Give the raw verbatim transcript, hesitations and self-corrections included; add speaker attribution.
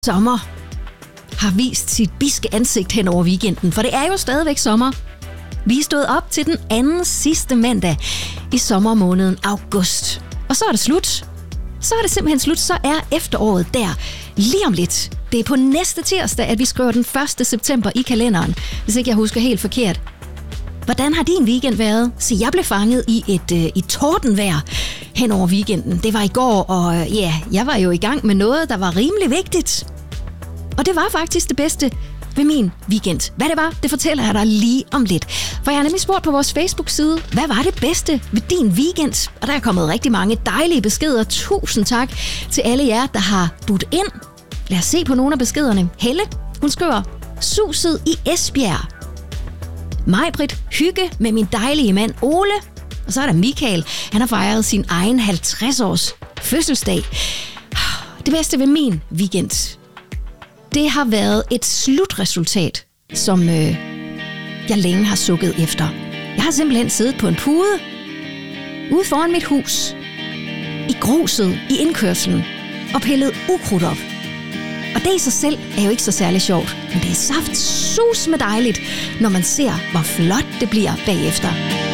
Speaker 1: Sommer har vist sit biske ansigt hen over weekenden, for det er jo stadigvæk sommer. Vi er stået op til den anden sidste mandag i sommermåneden august. Og så er det slut. Så er det simpelthen slut. Så er efteråret der lige om lidt. Det er på næste tirsdag, at vi skriver den første september i kalenderen, hvis ikke jeg husker helt forkert. Hvordan har din weekend været? Så jeg blev fanget i et, øh, et tordenvejr hen over weekenden. Det var i går, og øh, ja, jeg var jo i gang med noget, der var rimelig vigtigt. Og det var faktisk det bedste ved min weekend. Hvad det var, det fortæller jeg dig lige om lidt. For jeg har nemlig spurgt på vores Facebook-side, hvad var det bedste ved din weekend? Og der er kommet rigtig mange dejlige beskeder. Tusind tak til alle jer, der har budt ind. Lad os se på nogle af beskederne. Helle, hun skriver, suset i Esbjerg. Majbrit, hygge med min dejlige mand Ole. Og så er der Michael, han har fejret sin egen halvtreds års fødselsdag. Det bedste ved min weekend, det har været et slutresultat, som øh, jeg længe har sukket efter. Jeg har simpelthen siddet på en pude ude foran mit hus, i gruset, i indkørslen, og pillet ukrudt op. Og det i sig selv er jo ikke så særlig sjovt, men det er saftsus med dejligt, når man ser, hvor flot det bliver bagefter.